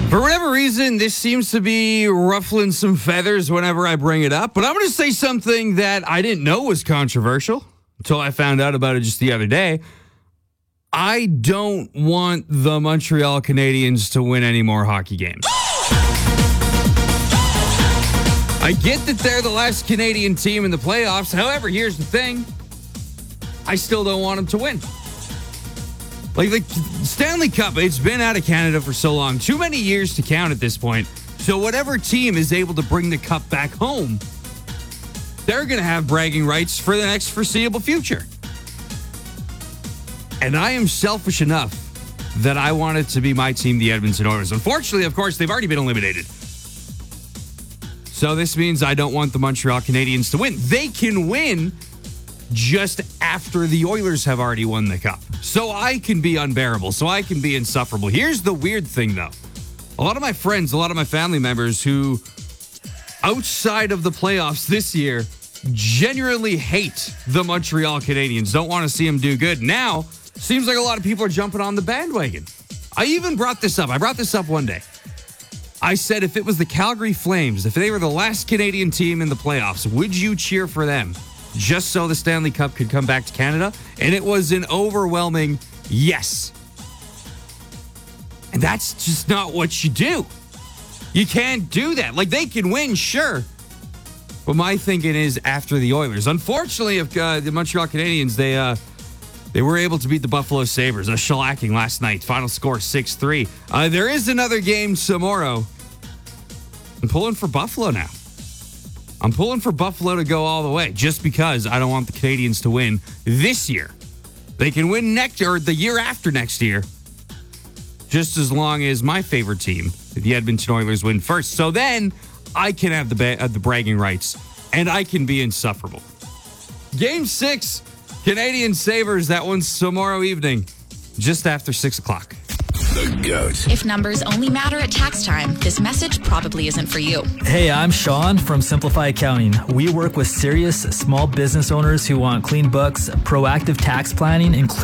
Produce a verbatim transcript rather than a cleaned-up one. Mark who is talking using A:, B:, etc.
A: For whatever reason, this seems to be ruffling some feathers whenever I bring it up, but I'm going to say something that I didn't know was controversial until I found out about it just the other day. I don't want the Montreal Canadiens to win any more hockey games. I get that they're the last Canadian team in the playoffs. However, here's the thing. I still don't want them to win. Like the Stanley Cup, it's been out of Canada for so long. Too many years to count at this point. So whatever team is able to bring the cup back home, they're going to have bragging rights for the next foreseeable future. And I am selfish enough that I want it to be my team, the Edmonton Oilers. Unfortunately, of course, they've already been eliminated. So this means I don't want the Montreal Canadiens to win. They can win just after the Oilers have already won the cup. So I can be unbearable. So I can be insufferable. Here's the weird thing, though. A lot of my friends, a lot of my family members who, outside of the playoffs this year, genuinely hate the Montreal Canadiens, don't want to see them do good. Now, seems like a lot of people are jumping on the bandwagon. I even brought this up. I brought this up one day. I said if it was the Calgary Flames, if they were the last Canadian team in the playoffs, would you cheer for them just so the Stanley Cup could come back to Canada? And it was an overwhelming yes. And that's just not what you do. You can't do that. Like, they can win, sure. But my thinking is after the Oilers. Unfortunately, if uh, the Montreal Canadiens, they uh, they were able to beat the Buffalo Sabres, a shellacking last night. Final score six three. Uh, there is another game tomorrow. I'm pulling for Buffalo now. I'm pulling for Buffalo to go all the way just because I don't want the Canadiens to win this year. They can win next or the year after next year, just as long as my favorite team, the Edmonton Oilers, win first. So then I can have the ba- uh, the bragging rights, and I can be insufferable. Game six, Canadian Sabres. That one's tomorrow evening, just after six o'clock.
B: The GOAT.
C: If numbers only matter at tax time, this message probably isn't for you.
D: Hey, I'm Sean from Simplify Accounting. We work with serious small business owners who want clean books, proactive tax planning, and